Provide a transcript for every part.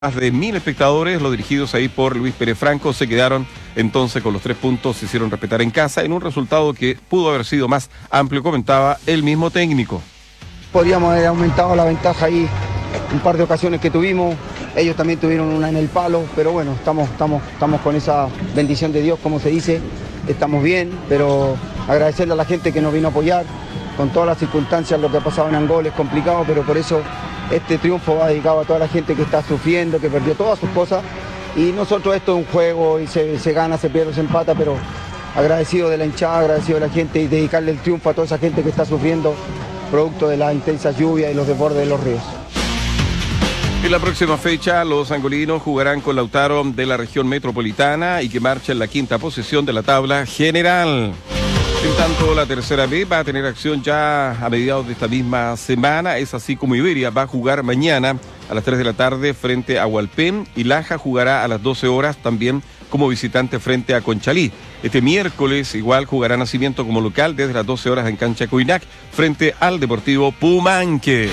Más de 1000 espectadores, los dirigidos ahí por Luis Pérez Franco, se quedaron entonces con los 3 puntos, se hicieron respetar en casa, en un resultado que pudo haber sido más amplio, comentaba el mismo técnico. Podríamos haber aumentado la ventaja ahí un par de ocasiones que tuvimos, ellos también tuvieron una en el palo, pero bueno, estamos con esa bendición de Dios, como se dice, estamos bien, pero agradecerle a la gente que nos vino a apoyar, con todas las circunstancias, lo que ha pasado en Angol es complicado, pero por eso este triunfo va dedicado a toda la gente que está sufriendo, que perdió todas sus cosas, y nosotros esto es un juego y se gana, se pierde, se empata, pero agradecido de la hinchada, agradecido de la gente y dedicarle el triunfo a toda esa gente que está sufriendo producto de la intensa lluvia y los desbordes de los ríos. En la próxima fecha, los angolinos jugarán con Lautaro de la región metropolitana y que marcha en la 5ª posición de la tabla general. En tanto, la tercera B va a tener acción ya a mediados de esta misma semana. Es así como Iberia va a jugar mañana a las 3 de la tarde frente a Hualpén y Laja jugará a las 12 horas también como visitante frente a Conchalí. Este miércoles igual jugará Nacimiento como local desde las 12 horas en cancha Coinac frente al Deportivo Pumanque.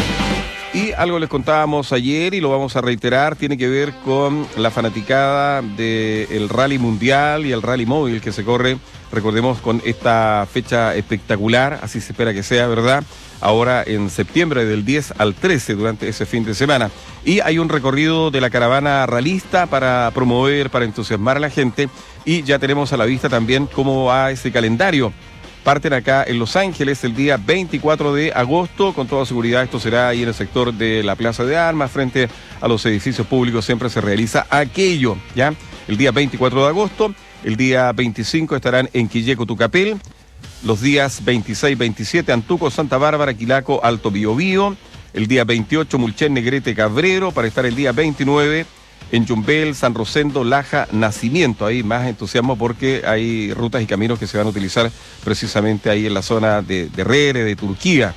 Y algo les contábamos ayer y lo vamos a reiterar, tiene que ver con la fanaticada del Rally Mundial y el Rally Móvil que se corre, recordemos, con esta fecha espectacular, así se espera que sea, ¿verdad? Ahora en septiembre del 10 al 13 durante ese fin de semana. Y hay un recorrido de la caravana ralista para promover, para entusiasmar a la gente y ya tenemos a la vista también cómo va ese calendario. Parten acá en Los Ángeles el día 24 de agosto, con toda seguridad esto será ahí en el sector de la Plaza de Armas, frente a los edificios públicos siempre se realiza aquello, ¿ya? El día 24 de agosto, el día 25 estarán en Quilleco, Tucapel, los días 26, 27, Antuco, Santa Bárbara, Quilaco, Alto Biobío, el día 28, Mulchen, Negrete, Cabrero, para estar el día 29 en Yumbel, San Rosendo, Laja, Nacimiento. Hay más entusiasmo porque hay rutas y caminos que se van a utilizar precisamente ahí en la zona de Herrera, de Turquía.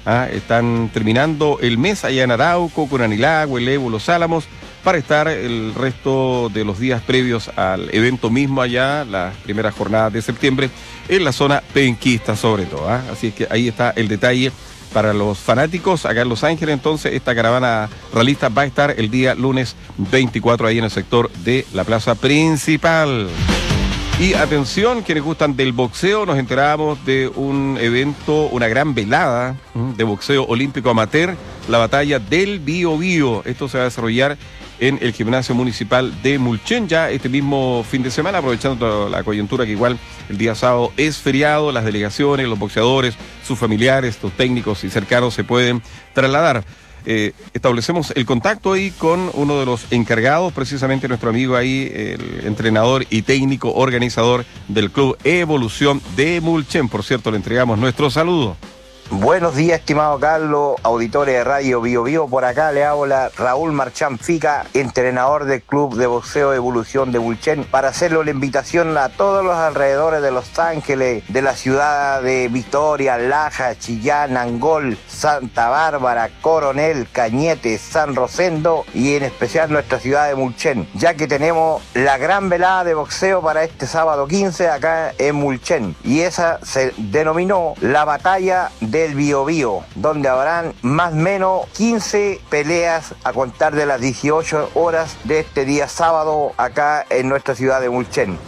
Están terminando el mes allá en Arauco, Curanilagua, El Evo, Los Álamos, para estar el resto de los días previos al evento mismo allá, las primeras jornadas de septiembre, en la zona penquista sobre todo. Así es que ahí está el detalle. Para los fanáticos, acá en Los Ángeles, entonces, esta caravana realista va a estar el día lunes 24 ahí en el sector de la plaza principal. Y atención, quienes gustan del boxeo, nos enteramos de un evento, una gran velada de boxeo olímpico amateur, la batalla del Biobío. Esto se va a desarrollar en el gimnasio municipal de Mulchen ya este mismo fin de semana, aprovechando la coyuntura que igual el día sábado es feriado, las delegaciones, los boxeadores, sus familiares, los técnicos y cercanos se pueden trasladar. Establecemos el contacto ahí con uno de los encargados, precisamente nuestro amigo ahí, el entrenador y técnico organizador del Club Evolución de Mulchen. Por cierto, le entregamos nuestro saludo. Buenos días, estimado Carlos, auditores de Radio Biobío. Por acá le habla Raúl Marchán Fica, entrenador del Club de Boxeo Evolución de Mulchen, para hacerle la invitación a todos los alrededores de Los Ángeles, de la ciudad de Victoria, Laja, Chillán, Angol, Santa Bárbara, Coronel, Cañete, San Rosendo y en especial nuestra ciudad de Mulchen, ya que tenemos la gran velada de boxeo para este sábado 15 acá en Mulchen, y esa se denominó la batalla del Biobío, donde habrán más o menos 15 peleas a contar de las 18 horas de este día sábado acá en nuestra ciudad de Mulchen.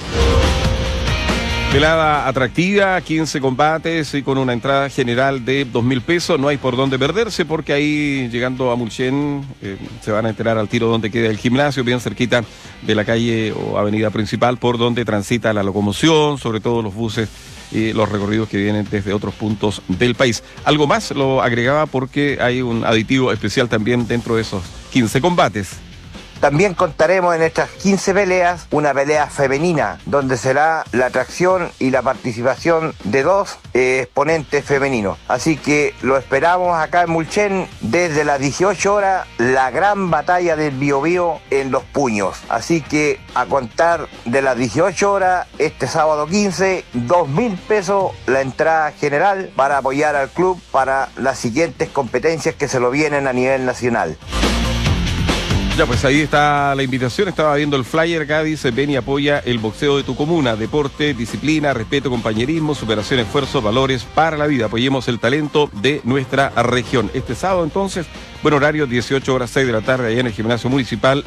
Velada atractiva, 15 combates y con una entrada general de 2.000 pesos. No hay por dónde perderse porque ahí llegando a Mulchen se van a enterar al tiro donde queda el gimnasio, bien cerquita de la calle o avenida principal por donde transita la locomoción, sobre todo los buses y los recorridos que vienen desde otros puntos del país. Algo más lo agregaba porque hay un aditivo especial también dentro de esos 15 combates. También contaremos en estas 15 peleas una pelea femenina, donde será la atracción y la participación de 2 exponentes femeninos. Así que lo esperamos acá en Mulchen desde las 18 horas, la gran batalla del Biobío en Los Puños. Así que a contar de las 18 horas, este sábado 15, 2.000 pesos la entrada general para apoyar al club para las siguientes competencias que se lo vienen a nivel nacional. Ya, pues ahí está la invitación. Estaba viendo el flyer acá, dice: ven y apoya el boxeo de tu comuna. Deporte, disciplina, respeto, compañerismo, superación, esfuerzo, valores para la vida. Apoyemos el talento de nuestra región. Este sábado, entonces, buen horario, 18 horas 6 de la tarde, allá en el Gimnasio Municipal